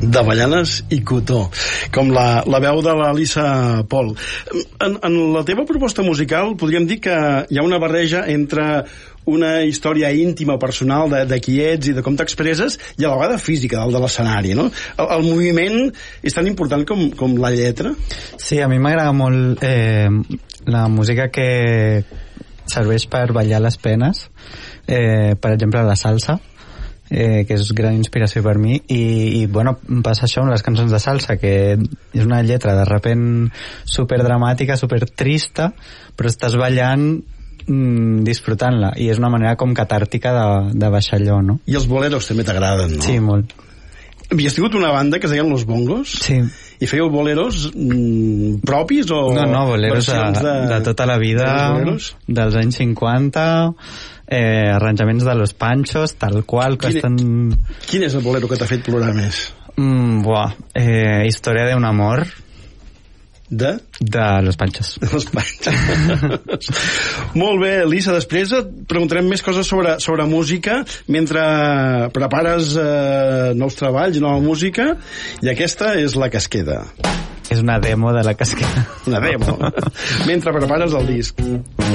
d'avellanes i cotó, com la veu de l'Elisa Pol. En la teva proposta musical podríem dir que hi ha una barreja entre una història íntima, personal de qui ets i de com t'expresses, i a la vegada física, dalt de l'escenari, no? El moviment és tan important com la lletra? Sí, a mi m'agrada molt la música que serveix per ballar les penes, per exemple la salsa, que és gran inspiració per mi, i bueno, passa això amb les cançons de salsa, que és una lletra de repent superdramàtica, supertrista, però estàs ballant disfrutant-la, i és una manera com catàrtica de baixar allò, no? I els boleros també t'agraden, no? Sí, molt. Havies tingut una banda que es deien Los Bongos? Sí. I fèieu boleros propis o... No, boleros de tota la vida, dels anys 50, arranjaments de Los Panchos, tal qual, que estan... Quin és el bolero que t'ha fet plorar més? Història d'un amor. De Los Panchos. Los Panchos. Molt bé, Elisa, després et preguntarem més coses sobre música mentre prepares nous treballs, nova música, i aquesta és la que es queda. És una demo de la que es queda. Una demo. Mentre prepares el disc.